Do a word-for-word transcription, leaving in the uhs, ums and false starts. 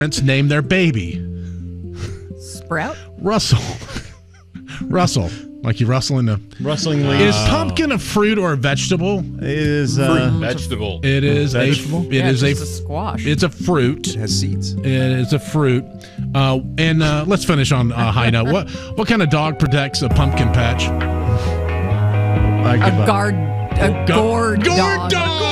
parents name their baby? Sprout? Russell. Russell. Like you rustling the... Rustling leaves. Is pumpkin a fruit or a vegetable? It is uh, vegetable. It is Vegetable? a... It Yeah, is it's a, just a squash. It's a fruit. It has seeds. It is a fruit. Uh, and uh, let's finish on a high note. What what kind of dog protects a pumpkin patch? I give a up. guard, a Go- gourd Gourd dog. dog!